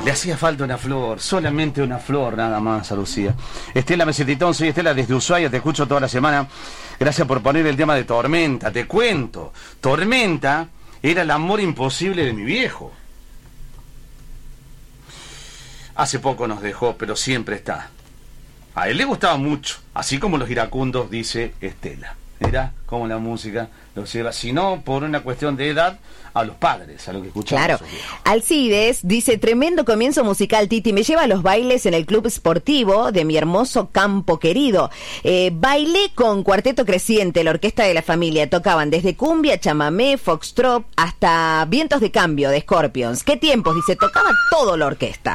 Le hacía falta una flor, solamente una flor nada más a Lucía. Estela Mesetitón, soy Estela desde Ushuaia, te escucho toda la semana. Gracias por poner el tema de Tormenta, te cuento. Tormenta era el amor imposible de mi viejo. Hace poco nos dejó, pero siempre está. A él le gustaba mucho, así como los iracundos, dice Estela. Era como la música los lleva, si no por una cuestión de edad, a los padres, a lo que escuchamos. Claro. Alcides dice, tremendo comienzo musical, Titi, me lleva a los bailes en el club esportivo de mi hermoso campo querido. Bailé con Cuarteto Creciente, la orquesta de la familia, tocaban desde cumbia, chamamé, foxtrot, hasta vientos de cambio de Scorpions. ¿Qué tiempos? Dice, tocaba todo la orquesta.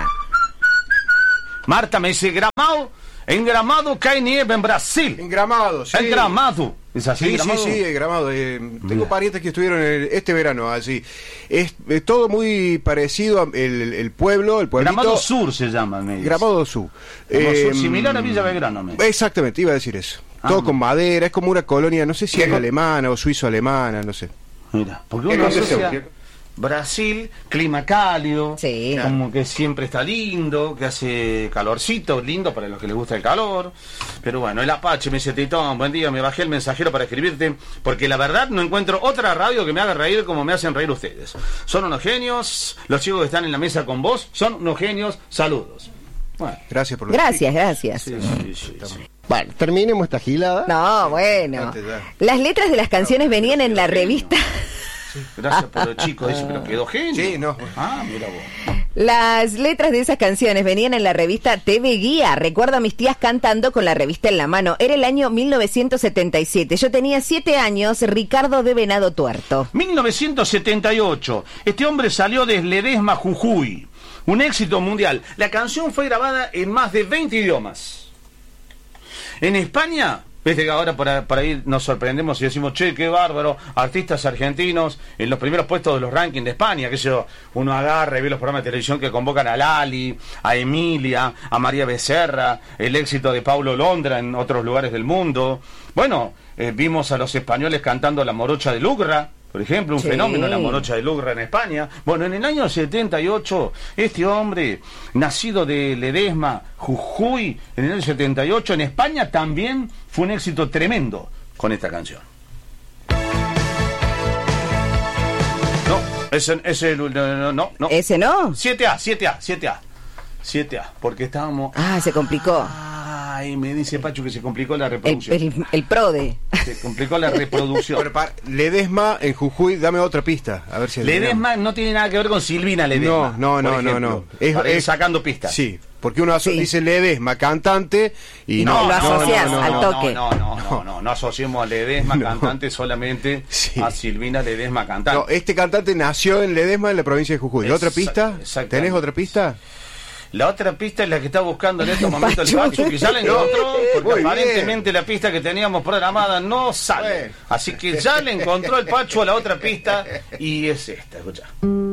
Marta me dice, en Gramado cae nieve en Brasil. En Gramado, sí. En Gramado. ¿Es así, Sí, Gramado? sí, en Gramado. Tengo parientes que estuvieron este verano allí. Es todo muy parecido el pueblo, el pueblito. Gramado Sur se llama, me dice. Gramado Sur. Sur, similar a Villa Belgrano, me dice. Exactamente, iba a decir eso. Todo con madera, es como una colonia, no sé si es alemana o suizo-alemana, no sé. Mira, porque uno asocia Brasil, clima cálido, sí, como que siempre está lindo, que hace calorcito, lindo para los que les gusta el calor. Pero bueno, el Apache me dice, Titón, buen día, me bajé el mensajero para escribirte, porque la verdad no encuentro otra radio que me haga reír como me hacen reír ustedes. Son unos genios, los chicos que están en la mesa con vos, son unos genios, saludos. Bueno. Gracias por Gracias. Sí. Bueno, terminemos esta gilada. No, bueno. Las letras de las canciones venían en la revista... Gracias por los chicos, dice, pero quedó genio. Sí, no. Ah, mira vos. Las letras de esas canciones venían en la revista TV Guía. Recuerdo a mis tías cantando con la revista en la mano. Era el año 1977. Yo tenía 7 años, Ricardo de Venado Tuerto. 1978. Este hombre salió de Ledesma, Jujuy. Un éxito mundial. La canción fue grabada en más de 20 idiomas. En España... Viste que ahora para ir nos sorprendemos y decimos, che, qué bárbaro, artistas argentinos en los primeros puestos de los rankings de España, que yo, uno agarra y ve los programas de televisión que convocan a Lali, a Emilia, a María Becerra, el éxito de Paulo Londra en otros lugares del mundo. Bueno, vimos a los españoles cantando La Morocha de Lugra, por ejemplo, un fenómeno, la Morocha de Lugra en España. Bueno, en el año 78, este hombre, nacido de Ledesma, Jujuy, en el año 78, en España también fue un éxito tremendo con esta canción. No, ese no. ¿Ese no? 7A, porque estábamos... Ah, se complicó. Ay, me dice Pacho que se complicó la reproducción. El PRODE. Se complicó la reproducción. Ledesma en Jujuy, dame otra pista. A ver si Ledesma no tiene nada que ver con Silvina Ledesma. No. Es sacando pistas. Sí, porque uno dice Ledesma, cantante, y no lo asocias al toque. No asociemos a Ledesma, cantante, solamente a Silvina Ledesma, cantante. No, este cantante nació en Ledesma, en la provincia de Jujuy. ¿Otra pista? ¿Tenés otra pista? La otra pista es la que está buscando en estos momentos el Pacho, que ya la encontró, porque aparentemente la pista que teníamos programada no sale. Así que ya le encontró el Pacho a la otra pista, y es esta, escuchá.